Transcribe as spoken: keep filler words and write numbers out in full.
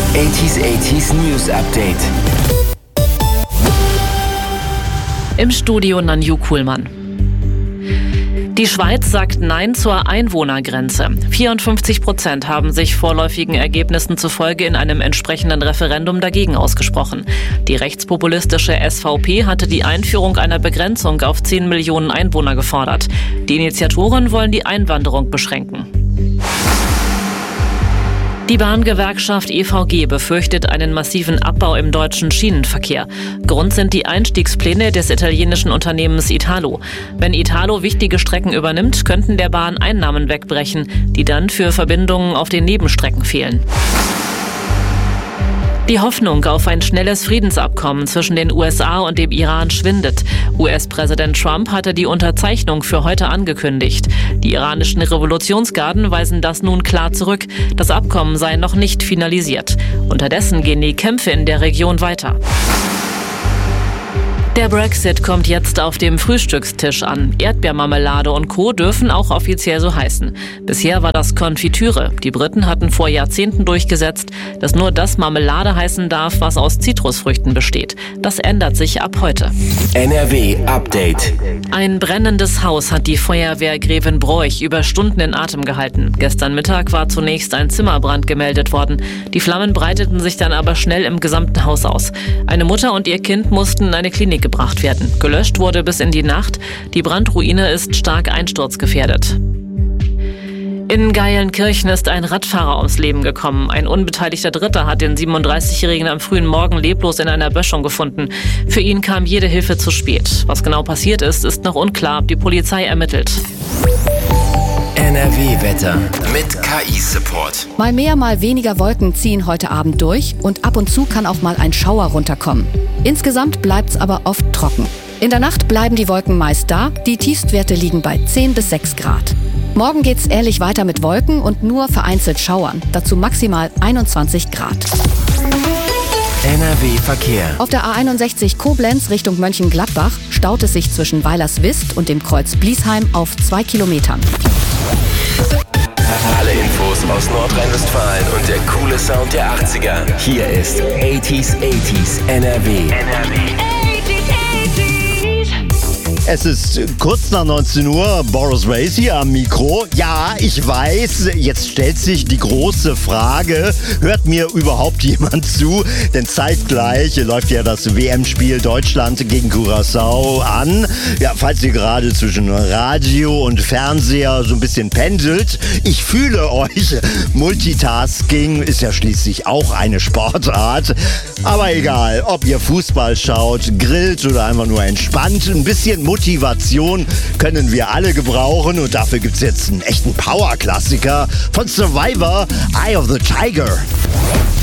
achtziger achtziger News Update. Im Studio Nanju Kuhlmann. Die Schweiz sagt Nein zur Einwohnergrenze. vierundfünfzig Prozent haben sich vorläufigen Ergebnissen zufolge in einem entsprechenden Referendum dagegen ausgesprochen. Die rechtspopulistische S V P hatte die Einführung einer Begrenzung auf zehn Millionen Einwohner gefordert. Die Initiatoren wollen die Einwanderung beschränken. Die Bahngewerkschaft E V G befürchtet einen massiven Abbau im deutschen Schienenverkehr. Grund sind die Einstiegspläne des italienischen Unternehmens Italo. Wenn Italo wichtige Strecken übernimmt, könnten der Bahn Einnahmen wegbrechen, die dann für Verbindungen auf den Nebenstrecken fehlen. Die Hoffnung auf ein schnelles Friedensabkommen zwischen den U S A und dem Iran schwindet. U S-Präsident Trump hatte die Unterzeichnung für heute angekündigt. Die iranischen Revolutionsgarden weisen das nun klar zurück. Das Abkommen sei noch nicht finalisiert. Unterdessen gehen die Kämpfe in der Region weiter. Der Brexit kommt jetzt auf dem Frühstückstisch an. Erdbeermarmelade und Co. dürfen auch offiziell so heißen. Bisher war das Konfitüre. Die Briten hatten vor Jahrzehnten durchgesetzt, dass nur das Marmelade heißen darf, was aus Zitrusfrüchten besteht. Das ändert sich ab heute. N R W Update. Ein brennendes Haus hat die Feuerwehr Grevenbroich über Stunden in Atem gehalten. Gestern Mittag war zunächst ein Zimmerbrand gemeldet worden. Die Flammen breiteten sich dann aber schnell im gesamten Haus aus. Eine Mutter und ihr Kind mussten in eine Klinik gebracht werden. Gelöscht wurde bis in die Nacht. Die Brandruine ist stark einsturzgefährdet. In Geilenkirchen ist ein Radfahrer ums Leben gekommen. Ein unbeteiligter Dritter hat den siebenunddreißigjährigen am frühen Morgen leblos in einer Böschung gefunden. Für ihn kam jede Hilfe zu spät. Was genau passiert ist, ist noch unklar. Die Polizei ermittelt. N R W-Wetter mit K I-Support. Mal mehr, mal weniger Wolken ziehen heute Abend durch und ab und zu kann auch mal ein Schauer runterkommen. Insgesamt bleibt's aber oft trocken. In der Nacht bleiben die Wolken meist da, die Tiefstwerte liegen bei zehn bis sechs Grad. Morgen geht's ähnlich weiter mit Wolken und nur vereinzelt Schauern, dazu maximal einundzwanzig Grad. N R W-Verkehr. Auf der A einundsechzig Koblenz Richtung Mönchengladbach staut es sich zwischen Weilerswist und dem Kreuz Bliesheim auf zwei Kilometern. Alle Infos aus Nordrhein-Westfalen und der coole Sound der achtziger. Hier ist achtziger achtziger N R W. N R W. Es ist kurz nach neunzehn Uhr, Boris Race hier am Mikro. Ja, ich weiß, jetzt stellt sich die große Frage, hört mir überhaupt jemand zu? Denn zeitgleich läuft ja das W M-Spiel Deutschland gegen Curaçao an. Ja, falls ihr gerade zwischen Radio und Fernseher so ein bisschen pendelt, ich fühle euch. Multitasking ist ja schließlich auch eine Sportart. Aber egal, ob ihr Fußball schaut, grillt oder einfach nur entspannt, ein bisschen Motivation können wir alle gebrauchen und dafür gibt's jetzt einen echten Power-Klassiker von Survivor, Eye of the Tiger.